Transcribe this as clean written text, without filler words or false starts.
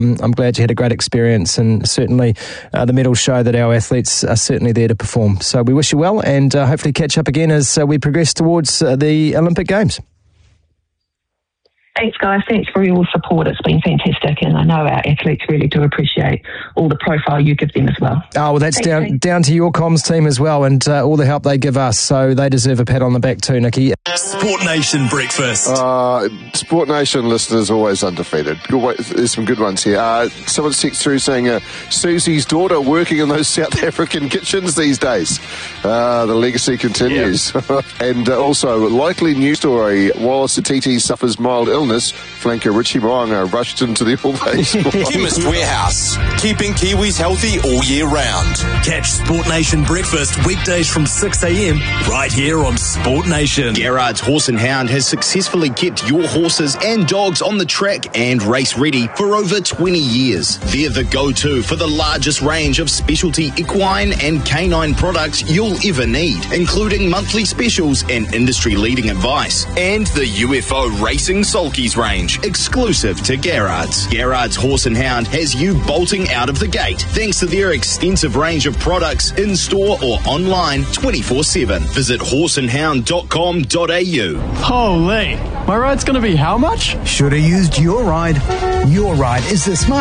I'm glad you had a great experience, and certainly the medals show that our athletes are certainly there to perform. So we wish you well, and hopefully catch up again as we progress towards the Olympic Games. Thanks, guys. Thanks for your support. It's been fantastic, and I know our athletes really do appreciate all the profile you give them as well. Oh, well, that's down to your comms team as well, and all the help they give us, so they deserve a pat on the back too, Nikki. Sport Nation Breakfast. Sport Nation listeners always undefeated. There's some good ones here. Someone texted through saying Susie's daughter working in those South African kitchens these days. The legacy continues. Yeah. And also, likely news story, Wallace Atiti suffers mild illness. Flanker Richie Moanga rushed into the all-day Chemist Warehouse, keeping Kiwis healthy all year round. Catch Sport Nation Breakfast weekdays from 6 a.m. right here on Sport Nation. Gerrard's Horse and Hound has successfully kept your horses and dogs on the track and race ready for over 20 years. They're the go-to for the largest range of specialty equine and canine products you'll ever need, including monthly specials and industry-leading advice. And the UFO Racing Sulkies range, exclusive to Gerrard's. Gerrard's Horse and Hound has you bolting out of the gate thanks to their extensive range of products in-store or online 24/7. Visit horseandhound.com.au. Holy, my ride's going to be how much? Should have used your ride. Your ride is the smart